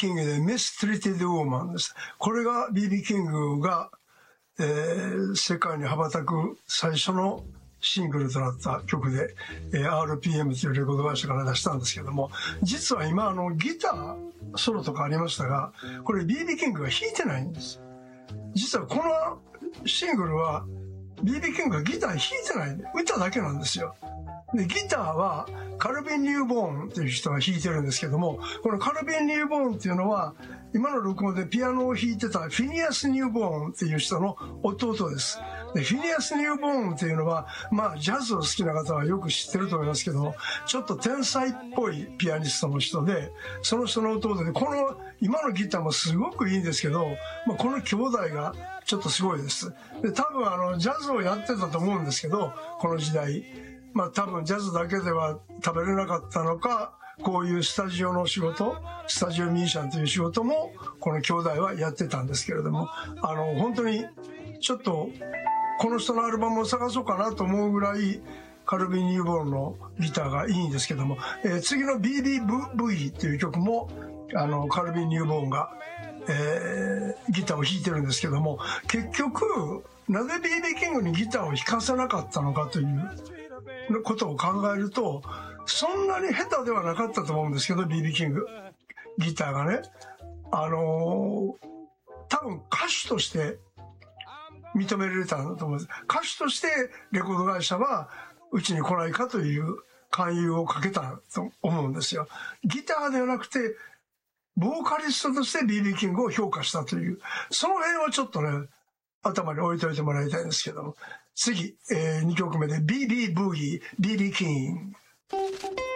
キングでミス・トリティッド・ウーマンです。これが BB キングが、世界に羽ばたく最初のシングルとなった曲で、RPM というレコード会社から出したんですけども、実は今ギターソロとかありましたが、これ BB キングが弾いてないんです。実はこのシングルは BB キングがギター弾いてないんで、歌だけなんですよ。でギターはカルビン・ニューボーンっていう人が弾いてるんですけども、このカルビン・ニューボーンっていうのは今の録音でピアノを弾いてたフィニアス・ニューボーンっていう人の弟です。でフィニアス・ニューボーンっていうのは、ジャズを好きな方はよく知ってると思いますけども、ちょっと天才っぽいピアニストの人で、その人の弟で、この今のギターもすごくいいんですけど、この兄弟がちょっとすごいです。で多分ジャズをやってたと思うんですけど、この時代多分ジャズだけでは食べれなかったのか、こういうスタジオの仕事、スタジオミュージシャンという仕事もこの兄弟はやってたんですけれども、本当にちょっとこの人のアルバムを探そうかなと思うぐらいカルビン・ニューボーンのギターがいいんですけども、次の BB ブギーっていう曲もカルビン・ニューボーンが、ギターを弾いてるんですけども、結局なぜ BB キングにギターを弾かせなかったのかということを考えると、そんなに下手ではなかったと思うんですけど、 BB キングギターがね、多分歌手として認められたんだと思うんです。歌手としてレコード会社はうちに来ないかという勧誘をかけたと思うんですよ。ギターではなくてボーカリストとして BB キングを評価したという、その辺はちょっとね頭に置いといてもらいたいんですけども、次、2曲目で BB ブギー BB キング。